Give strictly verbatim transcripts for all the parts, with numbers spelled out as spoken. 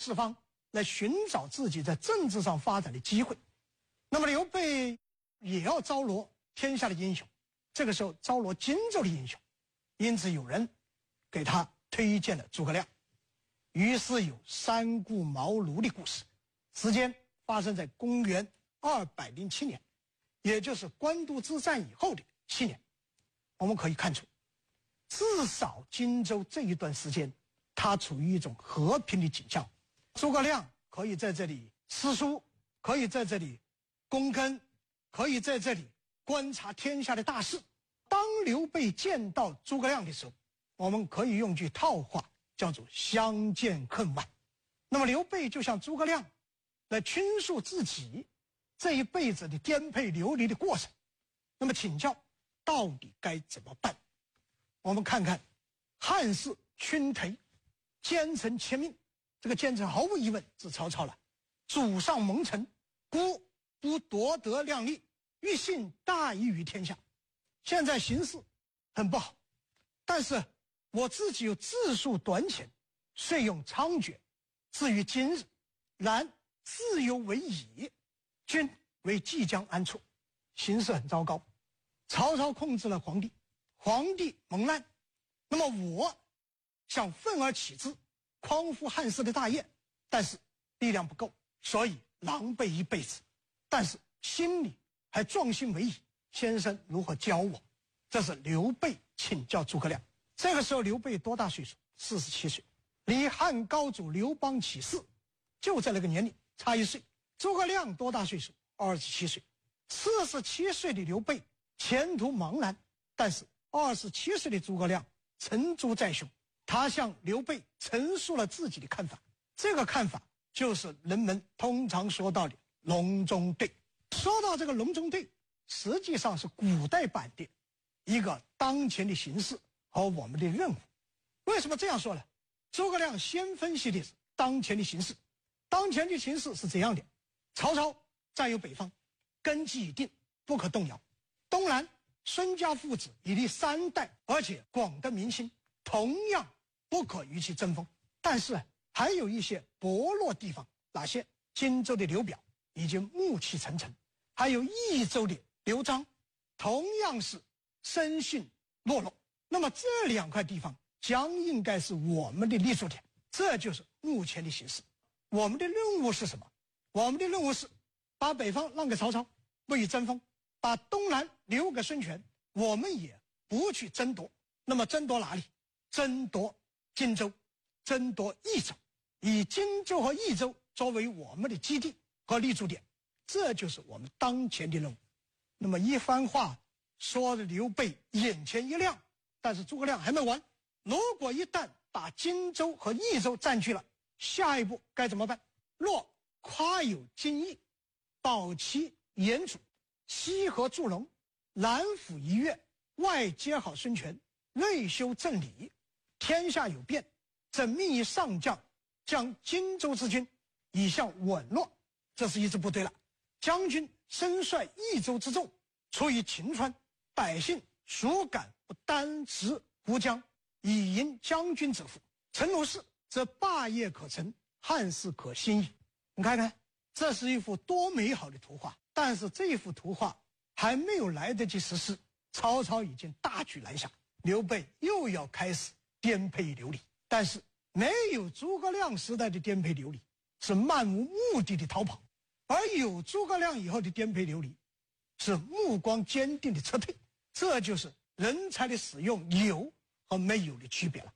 四方来寻找自己在政治上发展的机会。那么刘备也要招罗天下的英雄，这个时候招罗荆州的英雄，因此有人给他推荐了诸葛亮。于是有三顾茅庐的故事，时间发生在公元二百零七年，也就是官渡之战以后的七年。我们可以看出，至少荆州这一段时间它处于一种和平的景象，诸葛亮可以在这里诗书，可以在这里躬耕，可以在这里观察天下的大事。当刘备见到诸葛亮的时候，我们可以用句套话叫做相见恨晚。那么刘备就向诸葛亮来倾诉自己这一辈子的颠沛流离的过程，那么请教到底该怎么办。我们看看汉室群颓，奸臣千命，这个奸臣毫无疑问是曹操了。主上蒙尘，孤不夺得量力，欲信大义于天下。现在形势很不好，但是我自己有自述短浅，遂用猖獗。至于今日，然自由为矣，君为即将安处，形势很糟糕。曹操控制了皇帝，皇帝蒙难，那么我想奋而起之，匡扶汉室的大业，但是力量不够，所以狼狈一辈子，但是心里还壮心为矣。先生如何教我？这是刘备请教诸葛亮。这个时候刘备多大岁数？四十七岁，离汉高祖刘邦起事就在那个年龄差一岁。诸葛亮多大岁数？二十七岁。四十七岁的刘备前途茫然，但是二十七岁的诸葛亮成竹在胸，他向刘备陈述了自己的看法。这个看法就是人们通常说到的隆中对。说到这个隆中对，实际上是古代版的一个当前的形势和我们的任务。为什么这样说呢？诸葛亮先分析的是当前的形势。当前的形势是怎样的？曹操占有北方，根基已定，不可动摇。东南孙家父子已立三代，而且广得民心，同样不可与其争锋。但是还有一些薄弱地方，哪些？荆州的刘表已经暮气沉沉，还有益州的刘璋同样是生性懦弱。那么这两块地方将应该是我们的立足点，这就是目前的形势。我们的任务是什么？我们的任务是把北方让给曹操，不予争锋，把东南留给孙权，我们也不去争夺。那么争夺哪里？争夺荆州，争夺益州，以荆州和益州作为我们的基地和立足点，这就是我们当前的任务。那么一番话说的刘备眼前一亮，但是诸葛亮还没完。如果一旦把荆州和益州占据了，下一步该怎么办？若夸有荆益，保其严主，西河祝融，南抚一越，外接好孙权，内修正理，天下有变，朕命以上将将荆州之军以向宛洛，这是一支部队了。将军身率益州之众，出于秦川，百姓孰敢不担持胡江，以迎将军之父？诚如是，则霸业可成，汉室可兴矣。你看看，这是一幅多美好的图画，但是这幅图画还没有来得及实施，曹操已经大举南下，刘备又要开始颠沛流离。但是没有诸葛亮时代的颠沛流离是漫无目的的逃跑，而有诸葛亮以后的颠沛流离是目光坚定的撤退。这就是人才的使用有和没有的区别了。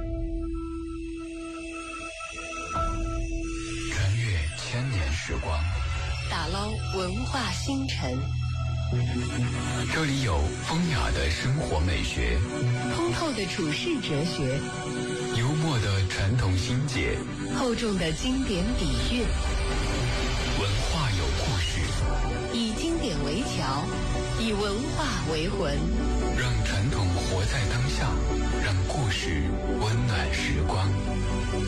穿越千年时光， 打捞文化星辰， 这里有风雅的生活美学， 通透的处世哲学， 幽默的传统心结， 厚重的经典底蕴。 文化有故事， 以经典为桥，以文化为魂， 让传统活在当下，让故事温暖时光。